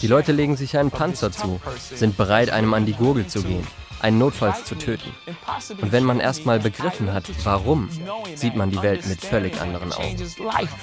Die Leute legen sich einen Panzer zu, sind bereit, einem an die Gurgel zu gehen, einen notfalls zu töten. Und wenn man erst mal begriffen hat, warum, sieht man die Welt mit völlig anderen Augen.